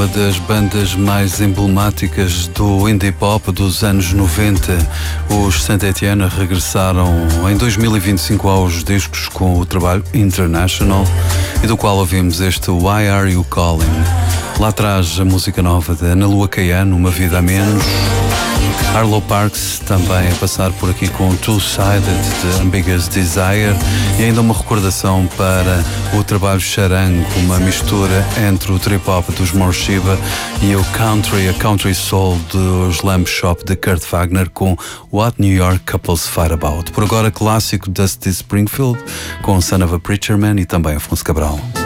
uma das bandas mais emblemáticas do indie pop dos anos 90. Os Saint-Étienne regressaram em 2025 aos discos com o trabalho International, e do qual ouvimos este Why Are You Calling? Lá atrás a música nova de Ana Lua Caiano, Uma Vida a Menos. Arlo Parks também a passar por aqui com Two-Sided de Ambiguous Desire, e ainda uma recordação para o trabalho Charango, uma mistura entre o trip-hop dos Morshiba e o country, a country soul dos Lamb Shop de Kurt Wagner com What New York Couples Fight About. Por agora, clássico Dusty Springfield com Son of a Preacher Man e também Afonso Cabral.